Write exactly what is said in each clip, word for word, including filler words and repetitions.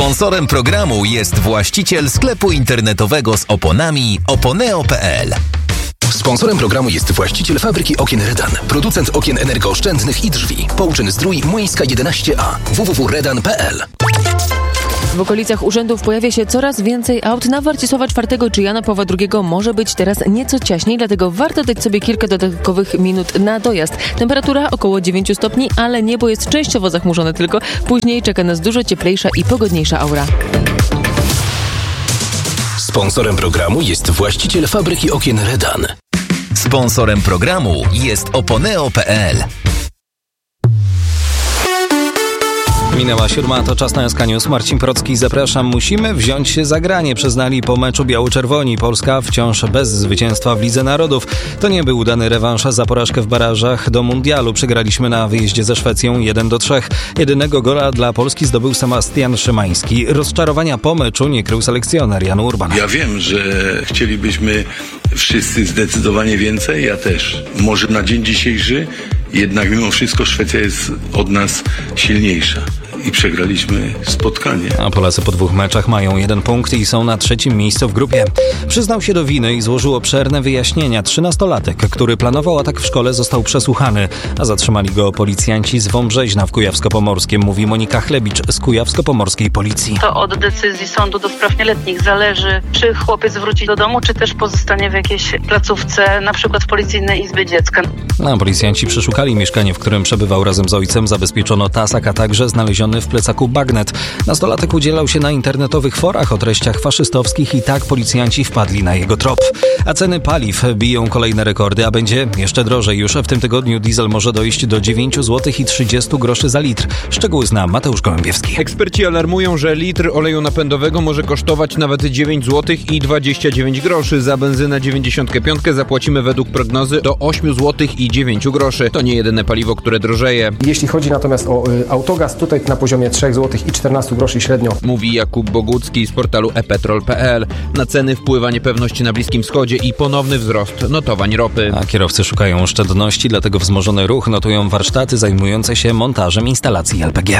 Sponsorem programu jest właściciel sklepu internetowego z oponami oponeo kropka pe el. Sponsorem programu jest właściciel fabryki okien Redan, producent okien energooszczędnych i drzwi. Pouczyn Zdrój Młyńska jedenaście a. w w w kropka redan kropka pe el. W okolicach urzędów pojawia się coraz więcej aut. Na Warcisława czwartego czy Jana Pawła drugiego może być teraz nieco ciaśniej, dlatego warto dać sobie kilka dodatkowych minut na dojazd. Temperatura około dziewięć stopni, ale niebo jest częściowo zachmurzone tylko. Później czeka nas dużo cieplejsza i pogodniejsza aura. Sponsorem programu jest właściciel fabryki okien Redan. Sponsorem programu jest oponeo kropka pe el. Minęła siódma, to czas na S K News. Marcin Procki, zapraszam. Musimy wziąć się za granie, przyznali po meczu biało-czerwoni. Polska wciąż bez zwycięstwa w Lidze Narodów. To nie był udany rewanż za porażkę w barażach do mundialu. Przegraliśmy na wyjeździe ze Szwecją jeden do trzech. Jedynego gola dla Polski zdobył Sebastian Szymański. Rozczarowania po meczu nie krył selekcjoner Jan Urban. Ja wiem, że chcielibyśmy wszyscy zdecydowanie więcej, ja też. Może na dzień dzisiejszy, jednak mimo wszystko Szwecja jest od nas silniejsza. I przegraliśmy spotkanie. A Polacy po dwóch meczach mają jeden punkt i są na trzecim miejscu w grupie. Przyznał się do winy i złożył obszerne wyjaśnienia. Trzynastolatek, który planował atak w szkole, został przesłuchany, a zatrzymali go policjanci z Wąbrzeźna w Kujawsko-Pomorskiem, mówi Monika Chlebicz z Kujawsko-Pomorskiej Policji. To od decyzji sądu do spraw nieletnich zależy, czy chłopiec wróci do domu, czy też pozostanie w jakiejś placówce, na przykład w policyjnej izbie dziecka. A policjanci przeszukali mieszkanie, w którym przebywał razem z ojcem. Zabezpieczono tasak, a także znaleziony w plecaku bagnet. Nastolatek udzielał się na internetowych forach o treściach faszystowskich i tak policjanci wpadli na jego trop. A ceny paliw biją kolejne rekordy, a będzie jeszcze drożej. Już w tym tygodniu diesel może dojść do dziewięć złotych i trzydzieści groszy za litr. Szczegóły zna Mateusz Gołębiewski. Eksperci alarmują, że litr oleju napędowego może kosztować nawet dziewięć złotych i dwadzieścia dziewięć groszy. Za benzynę dziewięćdziesiąt pięć zapłacimy według prognozy do osiem złotych i dziewięć groszy. To nie jedyne paliwo, które drożeje. Jeśli chodzi natomiast o y, autogaz, tutaj na poziomie trzy złote i czternaście groszy średnio. Mówi Jakub Bogucki z portalu e petrol kropka pe el. Na ceny wpływa niepewność na Bliskim Wschodzie i ponowny wzrost notowań ropy. A kierowcy szukają oszczędności, dlatego wzmożony ruch notują warsztaty zajmujące się montażem instalacji el pe gie.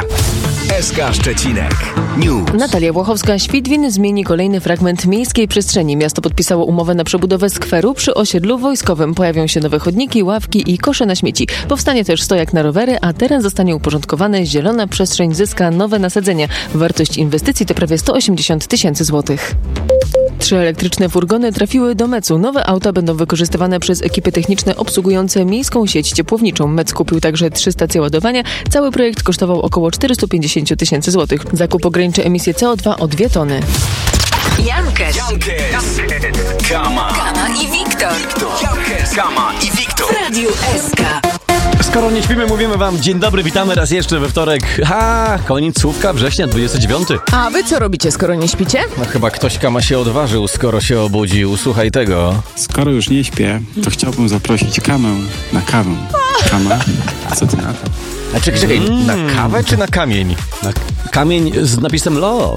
S K Szczecinek News. Natalia Włochowska. Świdwin zmieni kolejny fragment miejskiej przestrzeni. Miasto podpisało umowę na przebudowę skweru przy osiedlu wojskowym. Pojawią się nowe chodniki, ławki i kosze na śmieci. Powstanie też stojak na rowery, a teren zostanie uporządkowany. Zielona przestrzeń zyska nowe nasadzenia. Wartość inwestycji to prawie sto osiemdziesiąt tysięcy złotych. Trzy elektryczne furgony trafiły do Mecu. Nowe auta będą wykorzystywane przez ekipy techniczne obsługujące miejską sieć ciepłowniczą. Mec kupił także trzy stacje ładowania. Cały projekt kosztował około czterysta pięćdziesiąt tysięcy złotych. Zakup ograniczy emisję C O dwa o dwie tony. Jankes, Jankes, Kama, Kama i Wiktor. Jankes, Kama i Wiktor. W Radiu S K. Skoro nie śpimy, mówimy wam dzień dobry, witamy raz jeszcze we wtorek. Ha, końcówka września, dwudziestego dziewiątego. A wy co robicie, skoro nie śpicie? No chyba ktoś Kama się odważył, skoro się obudził. Słuchaj tego. Skoro już nie śpię, to chciałbym zaprosić Kamę na kawę. Kama, co ty na to? A czekaj, czekaj, mm. na kawę czy na kamień? Na kamień z napisem love.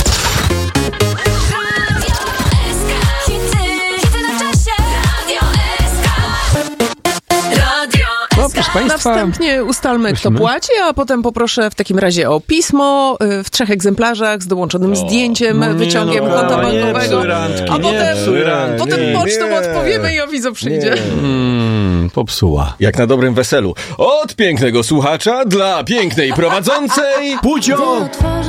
No, proszę państwa, następnie ustalmy, kto płaci, a potem poproszę w takim razie o pismo y, w trzech egzemplarzach z dołączonym o, zdjęciem, no wyciągiem no, konta bankowego, a potem, potem pocztą nie. odpowiemy i awizo przyjdzie. Mm, popsuła. Jak na dobrym weselu. Od pięknego słuchacza dla pięknej prowadzącej Pucio!